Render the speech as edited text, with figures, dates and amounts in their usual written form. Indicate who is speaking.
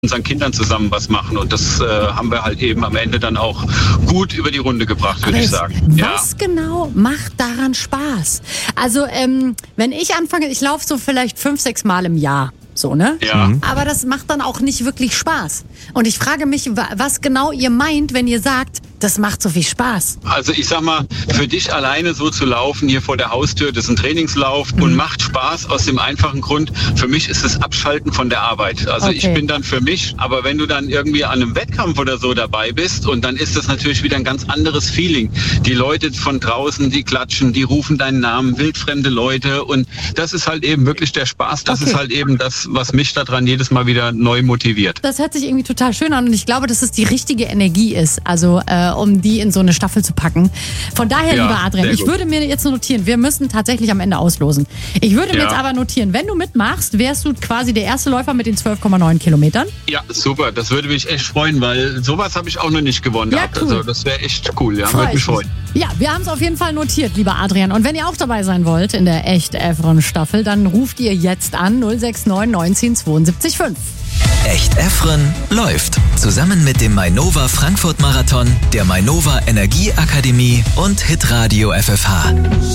Speaker 1: unseren Kindern zusammen was machen. Und das haben wir halt eben am Ende dann auch gut über die Runde gebracht, würde ich sagen.
Speaker 2: Was genau macht daran Spaß? Also, wenn ich anfange, ich laufe so vielleicht 5-6 Mal im Jahr. So, ne?
Speaker 1: Ja.
Speaker 2: Aber das macht dann auch nicht wirklich Spaß. Und ich frage mich, was genau ihr meint, wenn ihr sagt, das macht so viel Spaß.
Speaker 1: Also ich sag mal, für dich alleine so zu laufen hier vor der Haustür, das ist ein Trainingslauf und macht Spaß aus dem einfachen Grund, für mich ist es Abschalten von der Arbeit. Also ich bin dann für mich, aber wenn du dann irgendwie an einem Wettkampf oder so dabei bist und dann ist das natürlich wieder ein ganz anderes Feeling. Die Leute von draußen, die klatschen, die rufen deinen Namen, wildfremde Leute und das ist halt eben wirklich der Spaß. Das ist halt eben das, was mich daran jedes Mal wieder neu motiviert.
Speaker 2: Das hört sich irgendwie total schön an und ich glaube, dass es die richtige Energie ist, also um die in so eine Staffel zu packen. Von daher, lieber Adrian, ich würde mir jetzt notieren, wir müssen tatsächlich am Ende auslosen. Ich würde mir jetzt aber notieren, wenn du mitmachst, wärst du quasi der erste Läufer mit den 12,9 Kilometern.
Speaker 1: Ja, super. Das würde mich echt freuen, weil sowas habe ich auch noch nicht gewonnen gehabt.
Speaker 2: Cool.
Speaker 1: Also das wäre echt cool. Ja, würde mich freuen.
Speaker 2: Ja, wir haben es auf jeden Fall notiert, lieber Adrian. Und wenn ihr auch dabei sein wollt in der Echt Efren Staffel, dann ruft ihr jetzt an 069 19 72 5.
Speaker 3: Echt Efren läuft. Zusammen mit dem Mainova Frankfurt Marathon, der Mainova Energieakademie und Hitradio FFH.